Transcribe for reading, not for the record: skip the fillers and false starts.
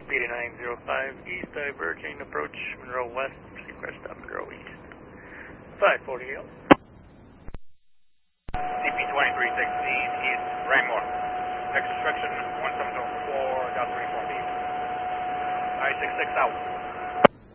Beta 905, east diverging, approach Monroe West, request up Monroe East. 548. CP 2360 east, Raymore. Extraction 1704.34B. I-66 out.